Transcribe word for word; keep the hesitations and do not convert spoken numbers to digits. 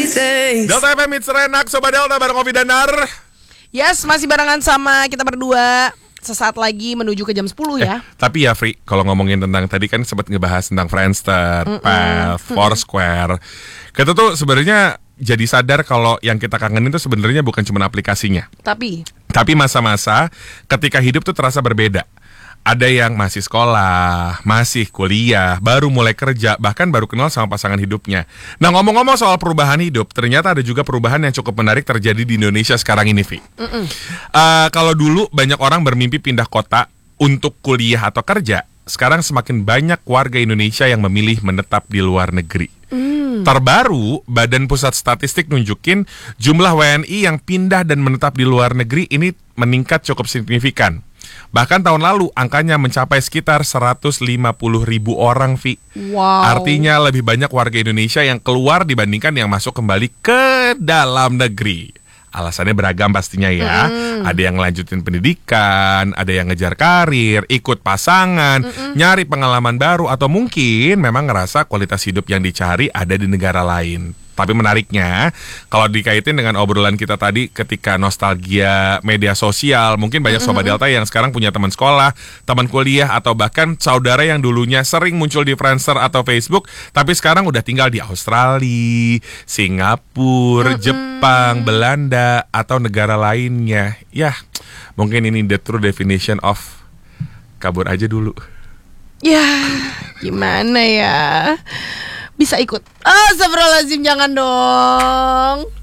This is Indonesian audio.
Delta F M It's Renak, Sobat Delta bareng Ovi dan Nar. Yes, masih barengan sama kita berdua. Sesaat lagi menuju ke jam sepuluh ya. Eh, tapi ya Fri, kalau ngomongin tentang tadi kan sempat ngebahas tentang Friendster, Path, Foursquare. Kita tuh sebenarnya jadi sadar kalau yang kita kangenin tuh sebenarnya bukan cuma aplikasinya. Tapi Tapi masa-masa ketika hidup tuh terasa berbeda. Ada yang masih sekolah, masih kuliah, baru mulai kerja, bahkan baru kenal sama pasangan hidupnya. Nah, ngomong-ngomong soal perubahan hidup, ternyata ada juga perubahan yang cukup menarik terjadi di Indonesia sekarang ini, Vi. Uh, kalau dulu banyak orang bermimpi pindah kota untuk kuliah atau kerja, sekarang semakin banyak warga Indonesia yang memilih menetap di luar negeri. Mm. Terbaru, Badan Pusat Statistik nunjukin jumlah W N I yang pindah dan menetap di luar negeri ini meningkat cukup signifikan. Bahkan tahun lalu angkanya mencapai sekitar seratus lima puluh ribu orang, Vi. Wow. Artinya lebih banyak warga Indonesia yang keluar dibandingkan yang masuk kembali ke dalam negeri. Alasannya beragam pastinya ya. Mm. Ada yang lanjutin pendidikan, ada yang ngejar karir, ikut pasangan, Mm-mm. nyari pengalaman baru, atau mungkin memang ngerasa kualitas hidup yang dicari ada di negara lain. Tapi menariknya, kalau dikaitin dengan obrolan kita tadi ketika nostalgia media sosial, mungkin banyak Sobat Delta yang sekarang punya teman sekolah, teman kuliah, atau bahkan saudara yang dulunya sering muncul di Friendster atau Facebook, tapi sekarang udah tinggal di Australia, Singapura, Jepang, Belanda, atau negara lainnya. Ya, mungkin ini the true definition of kabur aja dulu. Ya, gimana ya? Bisa ikut. Astagfirullahaladzim, jangan dong.